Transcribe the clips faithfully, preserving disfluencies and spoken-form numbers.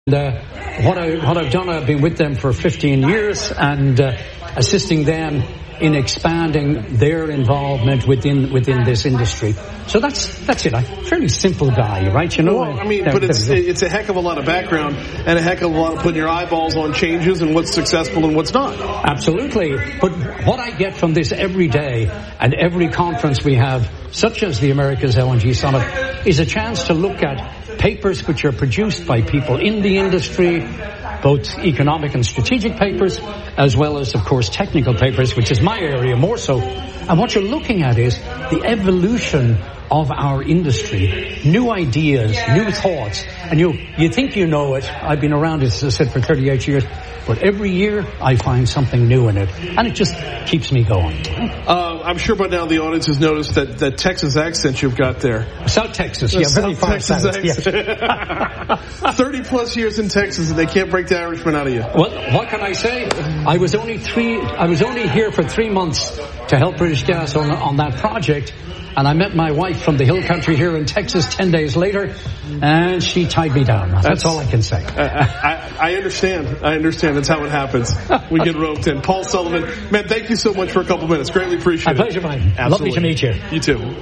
Uh, what, I, what I've done, I've been with them for fifteen years and uh, assisting them in expanding their involvement within within this industry. So that's that's it. I'm a fairly simple guy, right? You know. Well, I mean, but it's it's a heck of a lot of background and a heck of a lot of putting your eyeballs on changes and what's successful and what's not. Absolutely. But what I get from this every day and every conference we have, such as the Americas L N G Summit, is a chance to look at papers which are produced by people in the industry, both economic and strategic papers, as well as, of course, technical papers, which is my area more so. And what you're looking at is the evolution of our industry, new ideas, new thoughts. And you you think you know it. I've been around it, as I said, for thirty-eight years. But every year I find something new in it. And it just keeps me going. Uh, I'm sure by now the audience has noticed that, that Texas accent you've got there. South Texas, yeah, very far Texas south. accent. Yeah. thirty plus years in Texas and they can't break the Irishman out of you. Well, what can I say? I was only three, I was only here for three months to help British Gas on, on that project. And I met my wife from the hill country here in Texas ten days later, and she tied me down. That's, That's all I can say. I, I, I understand. I understand. That's how it happens. We get roped in. Paul Sullivan, man, thank you so much for a couple minutes. Greatly appreciate it. My pleasure, mine. Lovely to meet you. You too.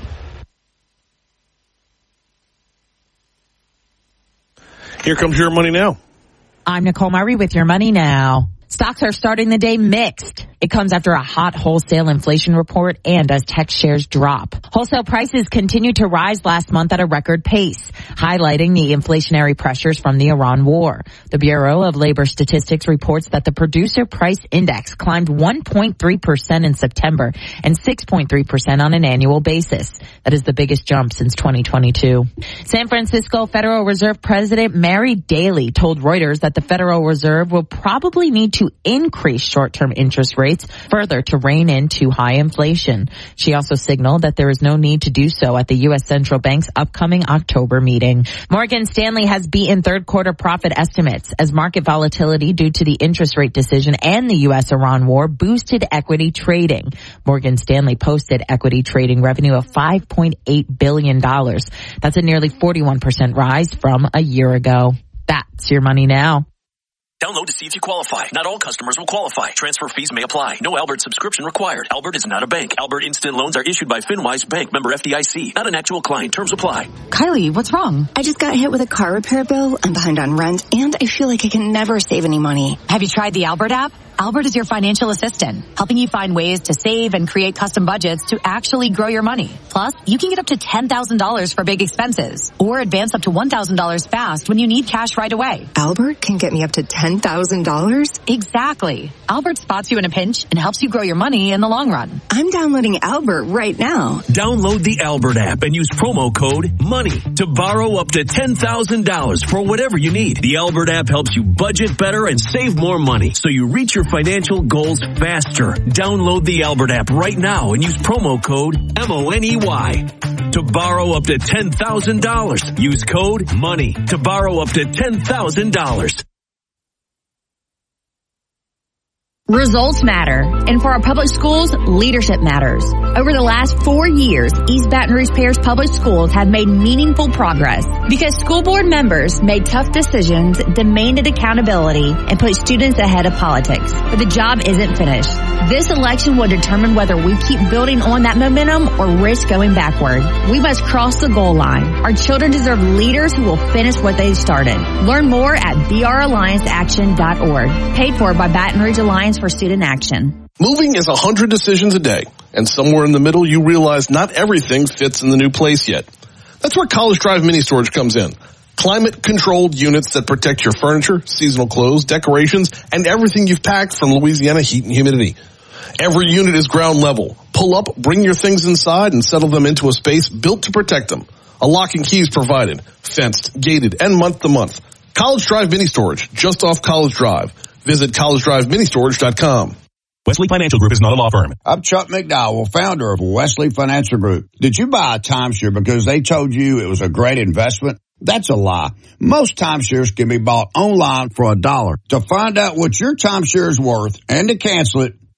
Here comes your money now. I'm Nicole Murray with your money now. Stocks are starting the day mixed. It comes after a hot wholesale inflation report and as tech shares drop. Wholesale prices continued to rise last month at a record pace, highlighting the inflationary pressures from the Iran war. The Bureau of Labor Statistics reports that the producer price index climbed one point three percent in September and six point three percent on an annual basis. That is the biggest jump since twenty twenty-two. San Francisco Federal Reserve President Mary Daly told Reuters that the Federal Reserve will probably need to increase short-term interest rates further to rein in too high inflation. She also signaled that there is no need to do so at the U S Central Bank's upcoming October meeting. Morgan Stanley has beaten third quarter profit estimates as market volatility due to the interest rate decision and the U S Iran war boosted equity trading. Morgan Stanley posted equity trading revenue of five point eight billion dollars. That's a nearly forty-one percent rise from a year ago. That's your money now. Download to see if you qualify. Not all customers will qualify. Transfer fees may apply. No Albert subscription required. Albert is not a bank. Albert Instant Loans are issued by FinWise Bank, member F D I C. Not an actual client. Terms apply. Kylie, what's wrong? I just got hit with a car repair bill. I'm behind on rent, and I feel like I can never save any money. Have you tried the Albert app? Albert is your financial assistant, helping you find ways to save and create custom budgets to actually grow your money. Plus, you can get up to ten thousand dollars for big expenses or advance up to one thousand dollars fast when you need cash right away. Albert can get me up to ten thousand dollars? Exactly. Albert spots you in a pinch and helps you grow your money in the long run. I'm downloading Albert right now. Download the Albert app and use promo code MONEY to borrow up to ten thousand dollars for whatever you need. The Albert app helps you budget better and save more money so you reach your financial goals faster. Download the Albert app right now and use promo code M O N E Y to borrow up to ten thousand dollars. Use code MONEY to borrow up to ten thousand dollars. Results matter, and for our public schools, leadership matters. Over the last four years, East Baton Rouge Parish Public Schools have made meaningful progress because school board members made tough decisions, demanded accountability, and put students ahead of politics. But the job isn't finished. This election will determine whether we keep building on that momentum or risk going backward. We must cross the goal line. Our children deserve leaders who will finish what they started. Learn more at b r alliance action dot org. Paid for by Baton Rouge Alliance for Student Action. Moving is a hundred decisions a day, and somewhere in the middle you realize not everything fits in the new place yet. That's where College Drive Mini Storage comes in. Climate-controlled units that protect your furniture, seasonal clothes, decorations, and everything you've packed from Louisiana heat and humidity. Every unit is ground level. Pull up, bring your things inside, and settle them into a space built to protect them. A lock and key is provided, fenced, gated, and month-to-month. College Drive Mini Storage, just off College Drive. Visit college drive mini storage dot com. Wesley Financial Group is not a law firm. I'm Chuck McDowell, founder of Wesley Financial Group. Did you buy a timeshare because they told you it was a great investment? That's a lie. Most timeshares can be bought online for a dollar. To find out what your timeshare is worth and to cancel it,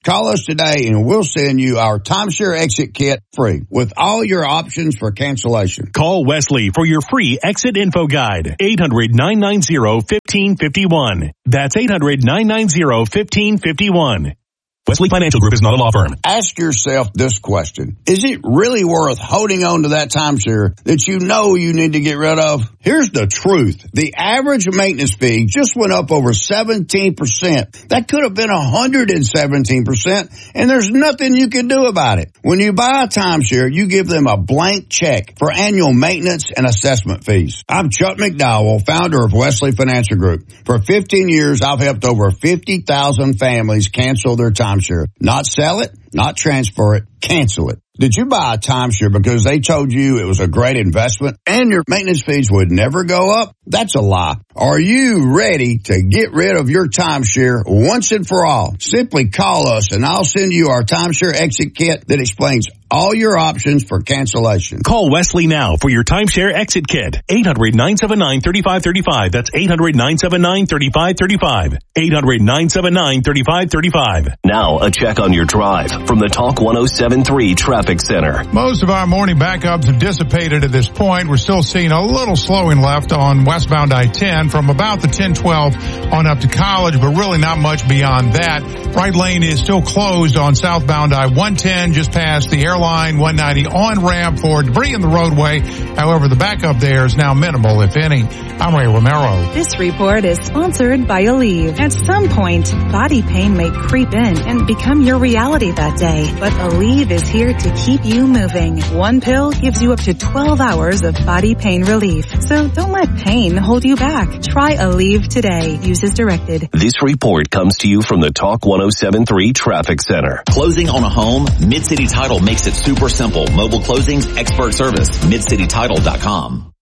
Call us today and we'll send you our timeshare exit kit free with all your options for cancellation. Call Wesley for your free exit info guide. eight hundred, nine nine zero, one five five one. That's eight hundred, nine nine zero, one five five one. Wesley Financial Group is not a law firm. Ask yourself this question. Is it really worth holding on to that timeshare that you know you need to get rid of? Here's the truth. The average maintenance fee just went up over seventeen percent. That could have been one hundred seventeen percent, and there's nothing you can do about it. When you buy a timeshare, you give them a blank check for annual maintenance and assessment fees. I'm Chuck McDowell, founder of Wesley Financial Group. For fifteen years, I've helped over fifty thousand families cancel their timeshare. Not sell it, not transfer it, cancel it. Did you buy a timeshare because they told you it was a great investment and your maintenance fees would never go up? That's a lie. Are you ready to get rid of your timeshare once and for all? Simply call us and I'll send you our timeshare exit kit that explains all your options for cancellation. Call Wesley now for your timeshare exit kit. eight hundred, nine seven nine, three five three five. That's eight hundred, nine seven nine, three five three five. eight hundred, nine seven nine, three five three five. Now a check on your drive from the Talk one oh seven point three Traffic Center. Most of our morning backups have dissipated at this point. We're still seeing a little slowing left on westbound I ten from about the ten twelve on up to College, but really not much beyond that. Right lane is still closed on southbound I one ten just past the airline one ninety on-ramp for debris in the roadway. However, the backup there is now minimal, if any. I'm Ray Romero. This report is sponsored by Aleve. At some point, body pain may creep in and become your reality that day, but Aleve is here to keep you moving. One pill gives you up to twelve hours of body pain relief. So don't let pain hold you back. Try Aleve today. Use as directed. This report comes to you from the Talk one oh seven point three Traffic Center. Closing on a home? Mid-City Title makes it super simple. Mobile closings, expert service. mid city title dot com.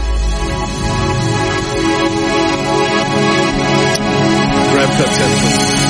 Grab Cup ten.